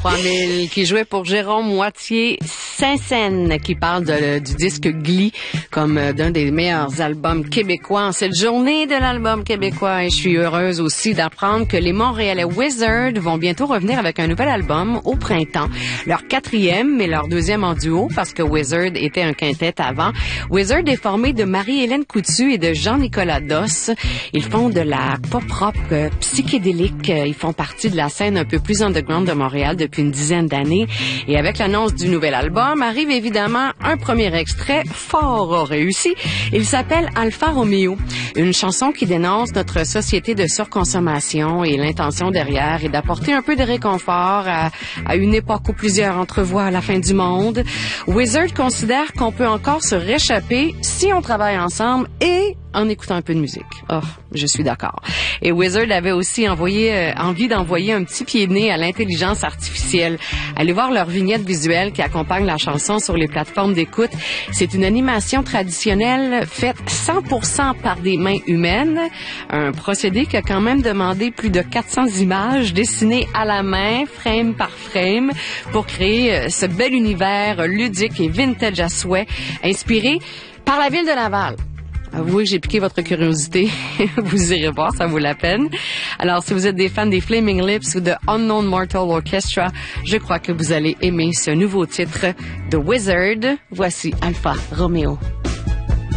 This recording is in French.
3000, qui jouait pour Jérôme Moitié Saint-Saëns, qui parle du disque Glee comme d'un des meilleurs albums québécois en cette journée de l'album québécois. Et je suis heureuse aussi d'apprendre que les Montréalais Wizard vont bientôt revenir avec un nouvel album au printemps. Leur 4e et leur 2e en duo, parce que Wizard était un quintet avant. Wizard est formé de Marie-Hélène Coutu et de Jean-Nicolas Doss. Ils font de la pop-rock psychédélique. Ils font partie de la scène un peu plus underground de Montréal depuis une dizaine d'années. Et avec l'annonce du nouvel album, arrive évidemment un premier extrait fort réussi. Il s'appelle Alfa Romeo, une chanson qui dénonce notre société de surconsommation, et l'intention derrière est d'apporter un peu de réconfort à une époque où plusieurs entrevoient la fin du monde. Wizard considère qu'on peut encore se réchapper si on travaille ensemble et en écoutant un peu de musique. Oh, je suis d'accord. Et Wizard avait aussi envie d'envoyer un petit pied de nez à l'intelligence artificielle. Allez voir leur vignette visuelle qui accompagne la chanson sur les plateformes d'écoute. C'est une animation traditionnelle faite 100% par des mains humaines. Un procédé qui a quand même demandé plus de 400 images dessinées à la main, frame par frame, pour créer ce bel univers ludique et vintage à souhait, inspiré par la ville de Laval. Avouez que j'ai piqué votre curiosité. Vous irez voir, ça vaut la peine. Alors, si vous êtes des fans des Flaming Lips ou de Unknown Mortal Orchestra, je crois que vous allez aimer ce nouveau titre de Wizard. Voici Alfa Romeo.